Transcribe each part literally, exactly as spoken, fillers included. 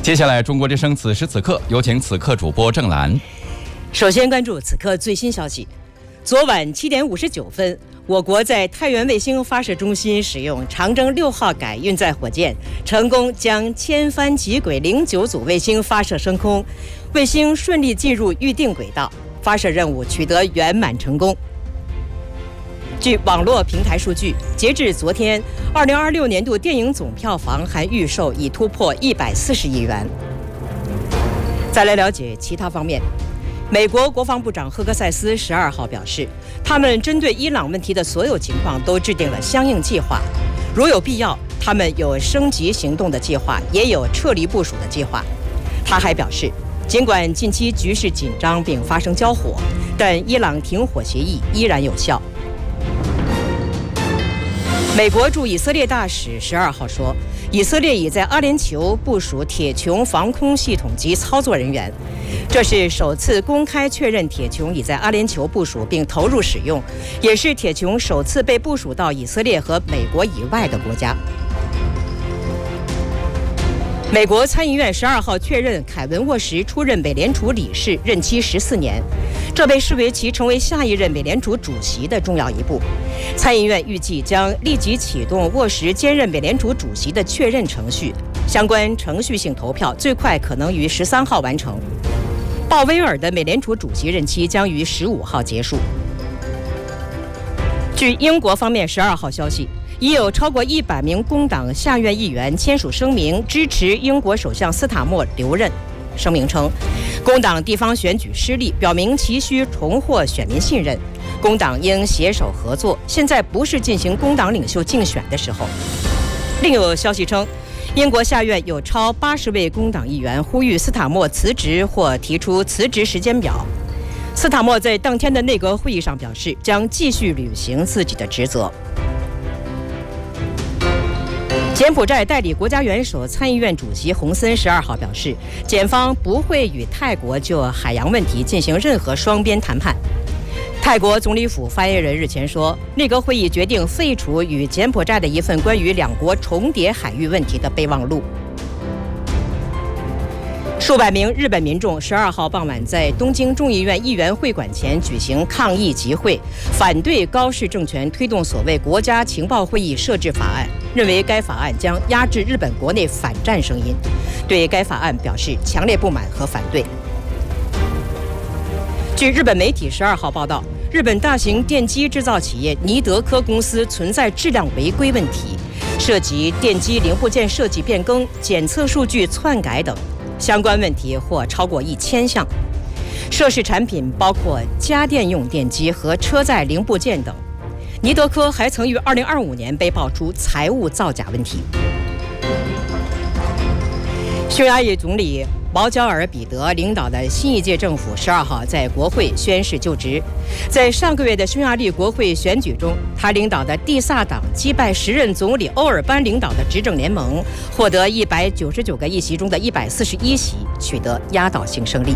接下来，中国之声此时此刻，有请此刻主播郑兰。 首先关注此刻最新消息。昨晚七点五十九分，我国在太原卫星发射中心使用长征六号改运载火箭，成功将千帆极轨零九组卫星发射升空，卫星顺利进入预定轨道，发射任务取得圆满成功。据网络平台数据，截至昨天，二零二六年度电影总票房含预售已突破一百四十亿元。再来了解其他方面。美国国防部长赫克塞斯十二号表示，他们针对伊朗问题的所有情况都制定了相应计划，如有必要，他们有升级行动的计划，也有撤离部署的计划。他还表示，尽管近期局势紧张并发生交火，但伊朗停火协议依然有效。美国驻以色列大使十二号说，以色列已在阿联酋部署铁穹防空系统及操作人员，这是首次公开确认铁穹已在阿联酋部署并投入使用，也是铁穹首次被部署到以色列和美国以外的国家。美国参议院十二号确认凯文·沃什出任美联储理事，任期十四年，这被视为其成为下一任美联储主席的重要一步。参议院预计将立即启动沃什兼任美联储主席的确认程序，相关程序性投票最快可能于十三号完成。鲍威尔的美联储主席任期将于十五号结束。据英国方面十二号消息，已有超过一百名工党下院议员签署声明，支持英国首相斯塔默留任。声明称，工党地方选举失利，表明其需重获选民信任，工党应携手合作，现在不是进行工党领袖竞选的时候。另有消息称，英国下院有超八十位工党议员呼吁斯塔默辞职或提出辞职时间表。斯塔默在当天的内阁会议上表示，将继续履行自己的职责。柬埔寨代理国家元首、参议院主席洪森十二号表示，检方不会与泰国就海洋问题进行任何双边谈判。泰国总理府发言人日前说，内阁会议决定废除与柬埔寨的一份关于两国重叠海域问题的备忘录。数百名日本民众十二号傍晚在东京众议院议员会馆前举行抗议集会，反对高市政权推动所谓国家情报会议设置法案，认为该法案将压制日本国内反战声音，对该法案表示强烈不满和反对。据日本媒体十二号报道，日本大型电机制造企业尼德科公司存在质量违规问题，涉及电机零部件设计变更、检测数据篡改等。相关问题或超过一千项，涉事产品包括家电用电机和车载零部件等。尼德科还曾于二零二五年被爆出财务造假问题。匈牙利总理毛焦尔彼得领导的新一届政府十二号在国会宣誓就职。在上个月的匈牙利国会选举中，他领导的蒂萨党击败时任总理欧尔班领导的执政联盟，获得一百九十九个议席中的一百四十一席，取得压倒性胜利。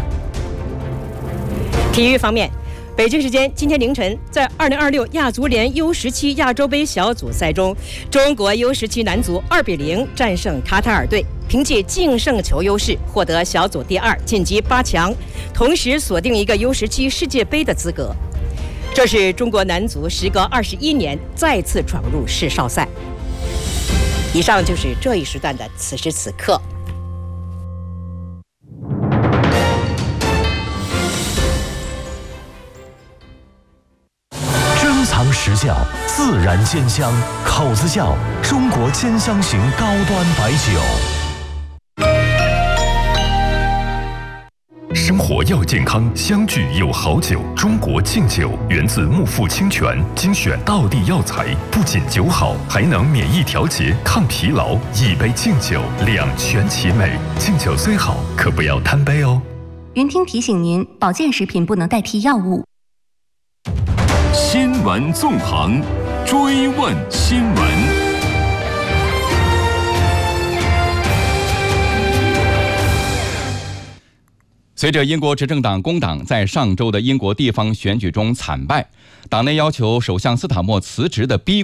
体育方面，北京时间今天凌晨，在二零二六亚足联 U 十七 亚洲杯小组赛中，中国 U 十七 男足二比零战胜卡塔尔队，凭借净胜球优势获得小组第二，晋级八强，同时锁定一个 U 十七 世界杯的资格。这是中国男足时隔二十一年再次闯入世少赛。以上就是这一时段的此时此刻。 珍藏实窖，自然煎香，口子窖，中国煎香型高端白酒。 生活要健康，相聚有好酒。中国敬酒源自木富清泉，精选道地药材，不仅酒好，还能免疫调节、抗疲劳。一杯敬酒，两全其美。敬酒虽好，可不要贪杯哦。 云听提醒您，保健食品不能代替药物。 新闻纵横，追问新闻。 随着英国执政党工党在上周的英国地方选举中惨败，党内要求首相斯塔默辞职的逼